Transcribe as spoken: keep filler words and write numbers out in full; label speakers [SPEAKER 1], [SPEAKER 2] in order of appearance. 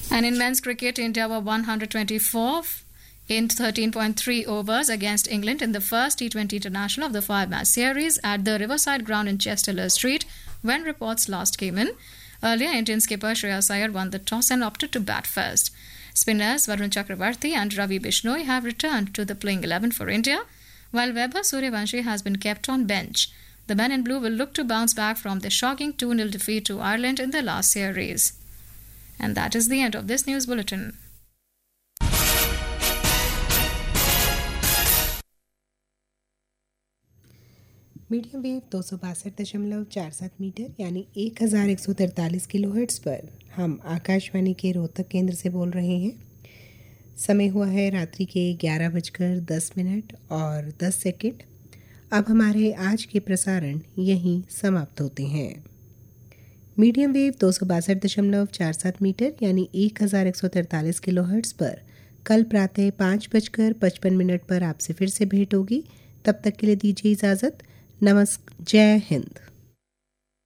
[SPEAKER 1] And in men's cricket, India were one hundred twenty-four in thirteen point three overs against England in the first T twenty International of the five-match series at the Riverside Ground in Chester Street when reports last came in. Earlier, Indian skipper Shreyas Iyer won the toss and opted to bat first. Spinners Varun Chakravarti and Ravi Bishnoi have returned to the playing eleven for India, while Vaibhav Suryavanshi has been kept on bench. The men in blue will look to bounce back from the shocking two nil defeat to Ireland in the last series. And that is the end of this news bulletin.
[SPEAKER 2] Medium wave दो सौ बासठ दशमलव चार सात metre यानी एक हज़ार एक सौ तैंतालीस किलो हर्ट्ज़ पर हम आकाशवाणी के रोहतक केंद्र से बोल रहे हैं। समय हुआ है रात्रि के ग्यारह बजकर दस मिनट और दस सेकंड। अब हमारे आज के प्रसारण यहीं समाप्त होते हैं। मीडियम वेव दो सौ बासठ दशमलव चार सात मीटर यानी एक हज़ार एक सौ तैंतालीस किलो हर्ट्ज़ पर कल प्रातः पाँच बजकर पचपन मिनट पर आपसे फिर से भेंट होगी। तब तक के लिए दीजिए इजाज़त। नमस्कार, जय हिंद।